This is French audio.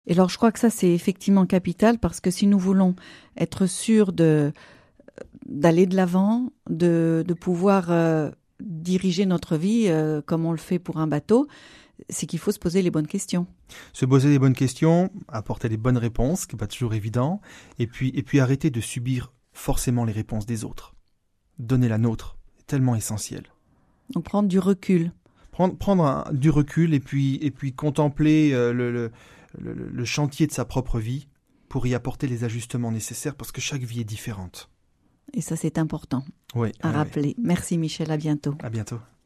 Et alors, je crois que ça, c'est effectivement capital parce que si nous voulons être sûrs d'aller de l'avant, de pouvoir diriger notre vie comme on le fait pour un bateau, c'est qu'il faut se poser les bonnes questions. Se poser les bonnes questions, apporter les bonnes réponses, ce qui n'est pas toujours évident, et puis arrêter de subir forcément les réponses des autres. Donner la nôtre est tellement essentiel. Donc prendre du recul. Prendre du recul et puis contempler le chantier de sa propre vie pour y apporter les ajustements nécessaires parce que chaque vie est différente. Et ça, c'est important Oui, à rappeler. Oui. Merci Michel, à bientôt. À bientôt.